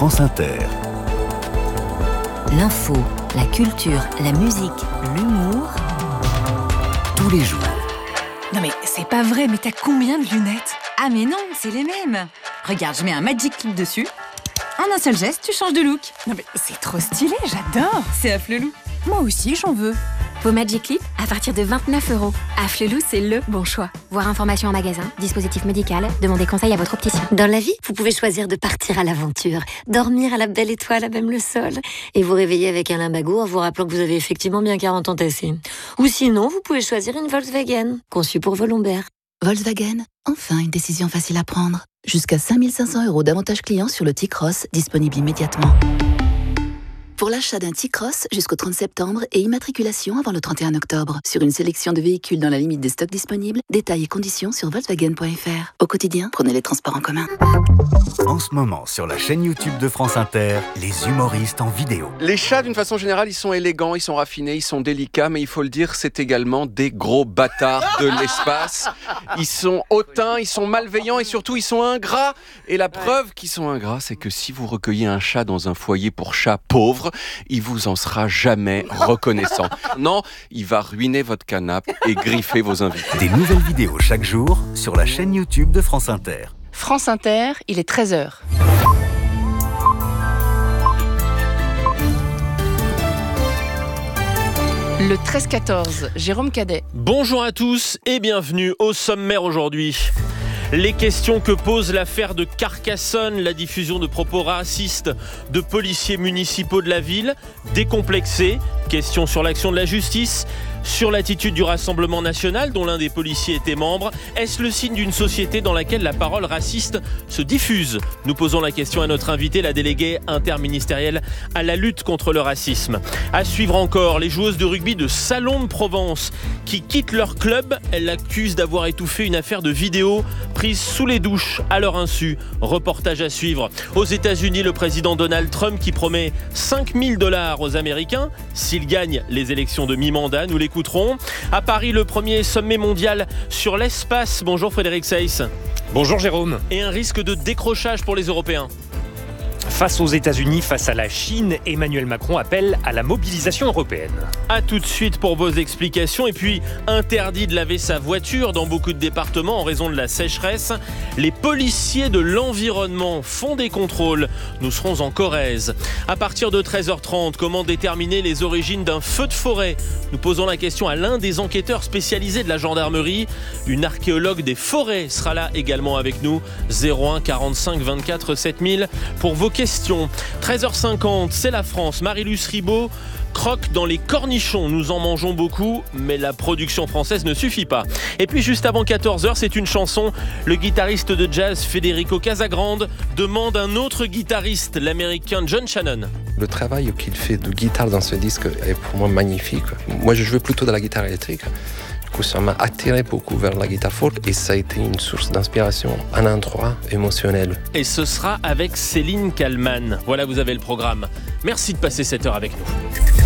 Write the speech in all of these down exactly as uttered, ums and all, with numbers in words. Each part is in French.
France Inter. L'info, la culture, la musique, l'humour. Tous les jours. Non mais c'est pas vrai, mais t'as combien de lunettes ? Ah mais non, c'est les mêmes. Regarde, je mets un Magic Clip dessus. En un seul geste, tu changes de look. Non mais c'est trop stylé, j'adore. C'est Afflelou. Moi aussi, j'en veux. Vos Magic Clip à partir de vingt-neuf euros. Afflelou, c'est le bon choix. Voir information en magasin, dispositif médical, demandez conseil à votre opticien. Dans la vie, vous pouvez choisir de partir à l'aventure, dormir à la belle étoile à même le sol, et vous réveiller avec un limbago en vous rappelant que vous avez effectivement bien quarante ans tassés. Ou sinon, vous pouvez choisir une Volkswagen, conçue pour vos lombaires. Volkswagen, enfin une décision facile à prendre. Jusqu'à cinq mille cinq cents euros d'avantages clients sur le T-Cross, disponible immédiatement. Pour l'achat d'un T-Cross jusqu'au trente septembre et immatriculation avant le trente et un octobre. Sur une sélection de véhicules dans la limite des stocks disponibles, détails et conditions sur volkswagen point f r. Au quotidien, prenez les transports en commun. En ce moment, sur la chaîne YouTube de France Inter, les humoristes en vidéo. Les chats, d'une façon générale, ils sont élégants, ils sont raffinés, ils sont délicats, mais il faut le dire, c'est également des gros bâtards de l'espace. Ils sont hautains, ils sont malveillants et surtout, ils sont ingrats. Et la preuve qu'ils sont ingrats, c'est que si vous recueillez un chat dans un foyer pour chats pauvres, il vous en sera jamais reconnaissant. Non, il va ruiner votre canapé et griffer vos invités. Des nouvelles vidéos chaque jour sur la chaîne YouTube de France Inter. France Inter, il est treize heures. Le treize quatorze, Jérôme Cadet. Bonjour à tous et bienvenue au sommaire aujourd'hui. Les questions que pose l'affaire de Carcassonne, la diffusion de propos racistes de policiers municipaux de la ville, décomplexés, questions sur l'action de la justice, sur l'attitude du Rassemblement national dont l'un des policiers était membre. Est-ce le signe d'une société dans laquelle la parole raciste se diffuse ? Nous posons la question à notre invitée, la déléguée interministérielle à la lutte contre le racisme. À suivre encore, les joueuses de rugby de Salon de Provence qui quittent leur club. Elles l'accusent d'avoir étouffé une affaire de vidéo prise sous les douches à leur insu. Reportage à suivre. Aux États-Unis, le président Donald Trump qui promet cinq mille dollars aux Américains s'ils gagnent les élections de mi-mandat. Nous l'écoutons. À Paris, le premier sommet mondial sur l'espace. Bonjour Frédéric Seyss. Bonjour Jérôme. Et un risque de décrochage pour les Européens. Face aux États-Unis, face à la Chine, Emmanuel Macron appelle à la mobilisation européenne. A tout de suite pour vos explications. Et puis, interdit de laver sa voiture dans beaucoup de départements en raison de la sécheresse. Les policiers de l'environnement font des contrôles. Nous serons en Corrèze. À partir de treize heures trente, comment déterminer les origines d'un feu de forêt ? Nous posons la question à l'un des enquêteurs spécialisés de la gendarmerie. Une archéologue des forêts sera là également avec nous. zéro un quarante-cinq vingt-quatre sept mille pour vos questions. treize heures cinquante, c'est la France. Marie-Luce Ribaud croque dans les cornichons. Nous en mangeons beaucoup, mais la production française ne suffit pas. Et puis juste avant quatorze heures, c'est une chanson. Le guitariste de jazz Federico Casagrande demande un autre guitariste, l'américain John Shannon. Le travail qu'il fait de guitare dans ce disque est pour moi magnifique. Moi, je jouais plutôt de la guitare électrique. Du coup, ça m'a attiré beaucoup vers la guitare folk et ça a été une source d'inspiration, un endroit émotionnel. Et ce sera avec Céline Kallmann. Voilà, vous avez le programme. Merci de passer cette heure avec nous.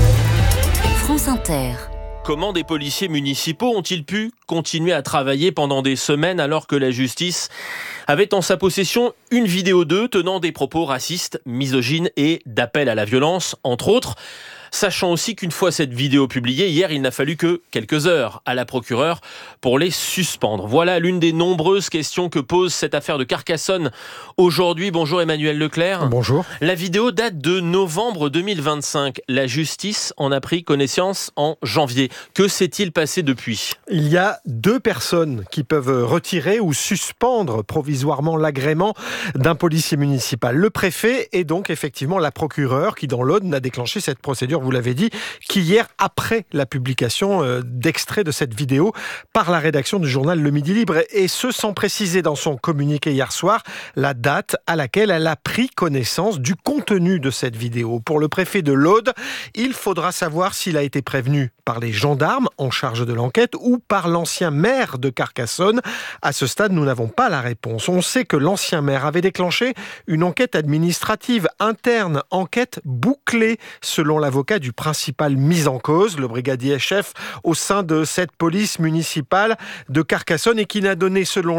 France Inter. Comment des policiers municipaux ont-ils pu continuer à travailler pendant des semaines alors que la justice avait en sa possession une vidéo d'eux tenant des propos racistes, misogynes et d'appel à la violence, entre autres ? Sachant aussi qu'une fois cette vidéo publiée, hier, il n'a fallu que quelques heures à la procureure pour les suspendre. Voilà l'une des nombreuses questions que pose cette affaire de Carcassonne aujourd'hui. Bonjour Emmanuel Leclerc. Bonjour. La vidéo date de novembre deux mille vingt-cinq. La justice en a pris connaissance en janvier. Que s'est-il passé depuis ? Il y a deux personnes qui peuvent retirer ou suspendre provisoirement l'agrément d'un policier municipal. Le préfet et donc effectivement la procureure qui dans l'Aude n'a déclenché cette procédure, vous l'avez dit, qu'hier, après la publication euh, d'extraits de cette vidéo par la rédaction du journal Le Midi Libre, et ce sans préciser dans son communiqué hier soir la date à laquelle elle a pris connaissance du contenu de cette vidéo. Pour le préfet de l'Aude, il faudra savoir s'il a été prévenu par les gendarmes en charge de l'enquête ou par l'ancien maire de Carcassonne. À ce stade, nous n'avons pas la réponse. On sait que l'ancien maire avait déclenché une enquête administrative interne, enquête bouclée selon l'avocat du principal mis en cause, le brigadier chef au sein de cette police municipale de Carcassonne, et qui n'a donné selon lui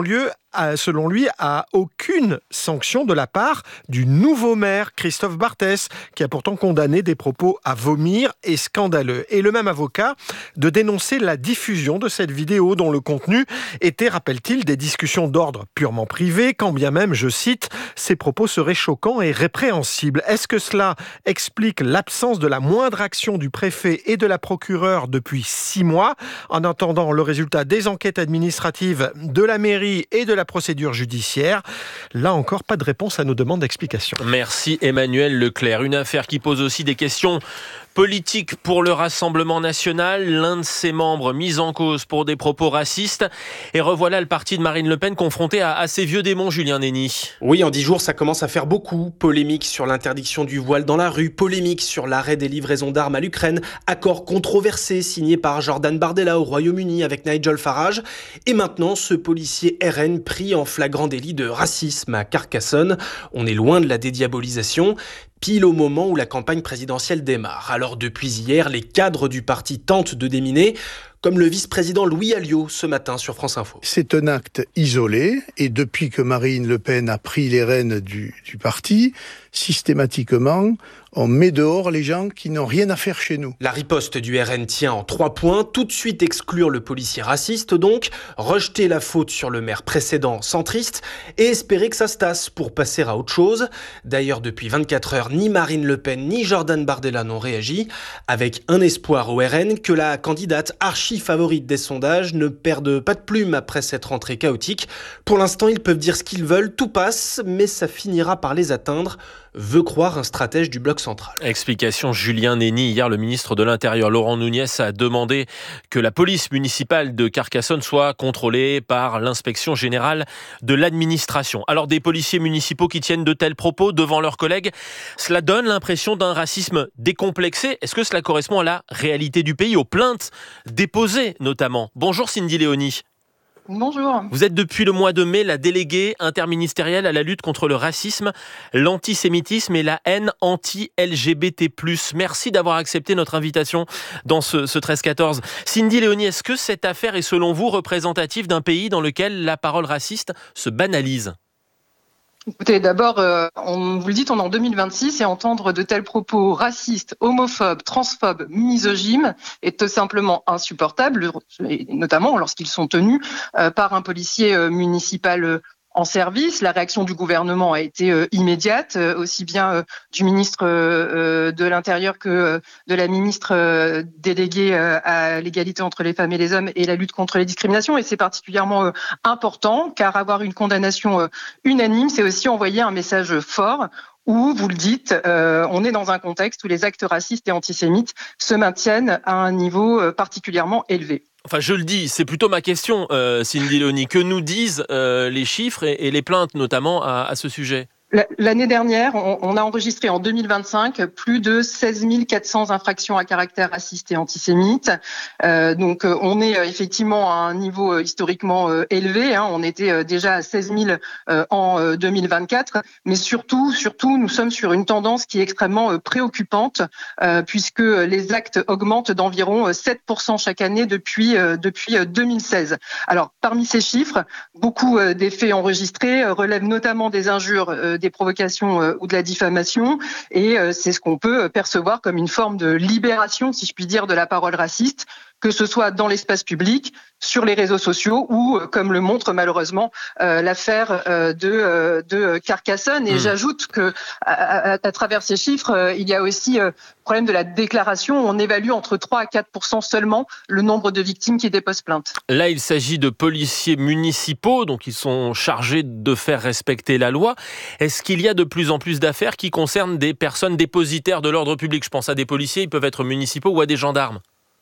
selon lui, à aucune sanction de la part du nouveau maire, Christophe Barthès, qui a pourtant condamné des propos à vomir et scandaleux. Et le même avocat de dénoncer la diffusion de cette vidéo dont le contenu était, rappelle-t-il, des discussions d'ordre purement privé, quand bien même, je cite, ces propos seraient choquants et répréhensibles. Est-ce que cela explique l'absence de la moindre action du préfet et de la procureure depuis six mois, en attendant le résultat des enquêtes administratives de la mairie et de la procédure judiciaire? Là encore, pas de réponse à nos demandes d'explication. Merci Emmanuel Leclerc. Une affaire qui pose aussi des questions politique pour le Rassemblement national, l'un de ses membres mis en cause pour des propos racistes. Et revoilà le parti de Marine Le Pen confronté à, à ses vieux démons, Julien Nény. Oui, en dix jours, ça commence à faire beaucoup. Polémique sur l'interdiction du voile dans la rue, polémique sur l'arrêt des livraisons d'armes à l'Ukraine, accord controversé signé par Jordan Bardella au Royaume-Uni avec Nigel Farage. Et maintenant, ce policier R N pris en flagrant délit de racisme à Carcassonne. On est loin de la dédiabolisation. Pile au moment où la campagne présidentielle démarre. Alors depuis hier, les cadres du parti tentent de déminer, comme le vice-président Louis Alliot ce matin sur France Info. C'est un acte isolé et depuis que Marine Le Pen a pris les rênes du, du parti, systématiquement, on met dehors les gens qui n'ont rien à faire chez nous. La riposte du R N tient en trois points. Tout de suite exclure le policier raciste donc, rejeter la faute sur le maire précédent centriste et espérer que ça se tasse pour passer à autre chose. D'ailleurs, depuis vingt-quatre heures, ni Marine Le Pen ni Jordan Bardella n'ont réagi, avec un espoir au R N que la candidate archi-favorite des sondages ne perde pas de plume après cette rentrée chaotique. Pour l'instant, ils peuvent dire ce qu'ils veulent, tout passe, mais ça finira par les atteindre, veut croire un stratège du bloc central. Explication Julien Nény. Hier, le ministre de l'Intérieur, Laurent Nunez, a demandé que la police municipale de Carcassonne soit contrôlée par l'inspection générale de l'administration. Alors, des policiers municipaux qui tiennent de tels propos devant leurs collègues, cela donne l'impression d'un racisme décomplexé. Est-ce que cela correspond à la réalité du pays, aux plaintes déposées notamment? Bonjour Cindy Léonie. Bonjour. Vous êtes depuis le mois de mai la déléguée interministérielle à la lutte contre le racisme, l'antisémitisme et la haine anti-L G B T plus. Merci d'avoir accepté notre invitation dans ce, ce treize quatorze. Cindy Léonie, est-ce que cette affaire est selon vous représentative d'un pays dans lequel la parole raciste se banalise ? Écoutez, d'abord, euh, on vous le dit, on est en deux mille vingt-six et entendre de tels propos racistes, homophobes, transphobes, misogynes est tout simplement insupportable, et notamment lorsqu'ils sont tenus euh, par un policier euh, municipal euh, en service. La réaction du gouvernement a été euh, immédiate, euh, aussi bien euh, du ministre euh, de l'Intérieur que euh, de la ministre euh, déléguée euh, à l'égalité entre les femmes et les hommes et la lutte contre les discriminations. Et c'est particulièrement euh, important, car avoir une condamnation euh, unanime, c'est aussi envoyer un message fort où, vous le dites, euh, on est dans un contexte où les actes racistes et antisémites se maintiennent à un niveau euh, particulièrement élevé. Enfin, je le dis, c'est plutôt ma question, euh, Cindy Léonie. Que nous disent euh, les chiffres et, et les plaintes, notamment, à, à ce sujet ? L'année dernière, on a enregistré en deux mille vingt-cinq plus de seize mille quatre cents infractions à caractère raciste et antisémite. Euh, donc, on est effectivement à un niveau historiquement élevé. Hein. On était déjà à seize mille en deux mille vingt-quatre. Mais surtout, surtout, nous sommes sur une tendance qui est extrêmement préoccupante euh, puisque les actes augmentent d'environ sept pour cent chaque année depuis, depuis deux mille seize. Alors, parmi ces chiffres, beaucoup des faits enregistrés relèvent notamment des injures euh, des provocations euh, ou de la diffamation, et euh, c'est ce qu'on peut percevoir comme une forme de libération, si je puis dire, de la parole raciste, que ce soit dans l'espace public, sur les réseaux sociaux ou, euh, comme le montre malheureusement euh, l'affaire euh, de, euh, de Carcassonne. Et mmh. j'ajoute que à, à, à travers ces chiffres, euh, il y a aussi euh, le problème de la déclaration. On évalue entre trois à quatre pour cent seulement le nombre de victimes qui déposent plainte. Là, il s'agit de policiers municipaux, donc ils sont chargés de faire respecter la loi. Est-ce qu'il y a de plus en plus d'affaires qui concernent des personnes dépositaires de l'ordre public ? Je pense à des policiers, ils peuvent être municipaux ou à des gendarmes.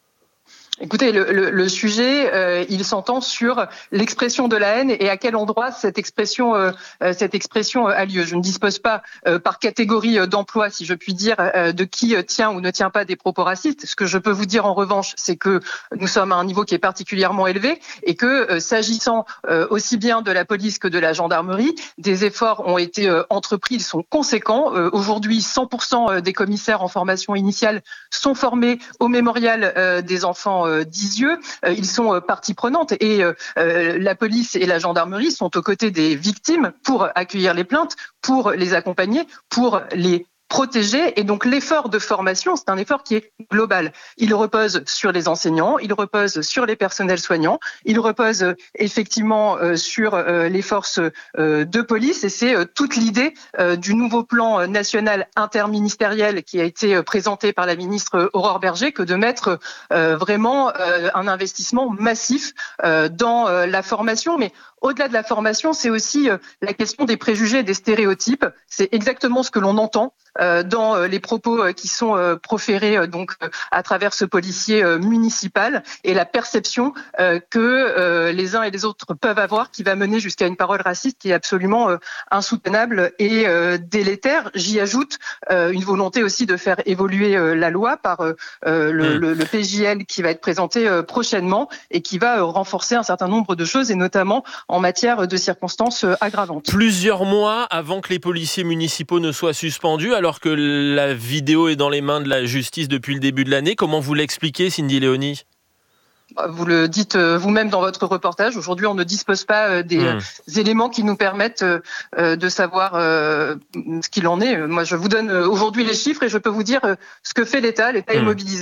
Écoutez, le, le, le sujet, euh, il s'entend sur l'expression de la haine et à quel endroit cette expression, euh, cette expression a lieu. Je ne dispose pas euh, par catégorie d'emploi, si je puis dire, euh, de qui tient ou ne tient pas des propos racistes. Ce que je peux vous dire en revanche, c'est que nous sommes à un niveau qui est particulièrement élevé et que, euh, s'agissant euh, aussi bien de la police que de la gendarmerie, des efforts ont été euh, entrepris, ils sont conséquents. Euh, aujourd'hui, cent pour cent des commissaires en formation initiale sont formés au mémorial euh, des enfants vraiment euh, d'Isieux, euh, ils sont euh, partie prenante et euh, euh, la police et la gendarmerie sont aux côtés des victimes pour accueillir les plaintes, pour les accompagner, pour les protéger. Et donc l'effort de formation, c'est un effort qui est global. Il repose sur les enseignants, il repose sur les personnels soignants, il repose euh, effectivement euh, sur euh, les forces euh, de police. Et c'est euh, toute l'idée euh, du nouveau plan national interministériel qui a été euh, présenté par la ministre Aurore Bergé, que de mettre euh, vraiment euh, un investissement massif euh, dans euh, la formation. Mais au-delà de la formation, c'est aussi euh, la question des préjugés et des stéréotypes. C'est exactement ce que l'on entend euh, dans euh, les propos euh, qui sont euh, proférés euh, donc euh, à travers ce policier euh, municipal, et la perception euh, que euh, les uns et les autres peuvent avoir, qui va mener jusqu'à une parole raciste qui est absolument euh, insoutenable et euh, délétère. J'y ajoute euh, une volonté aussi de faire évoluer euh, la loi par euh, le, mmh. le, le P J L qui va être présenté euh, prochainement et qui va euh, renforcer un certain nombre de choses, et notamment en matière de circonstances aggravantes. Plusieurs mois avant que les policiers municipaux ne soient suspendus, alors que la vidéo est dans les mains de la justice depuis le début de l'année. Comment vous l'expliquez, Cindy Léonie ? Vous le dites vous-même dans votre reportage, aujourd'hui on ne dispose pas des mmh. éléments qui nous permettent de savoir ce qu'il en est. Moi je vous donne aujourd'hui les chiffres et je peux vous dire ce que fait l'État. L'État mmh. est mobilisé.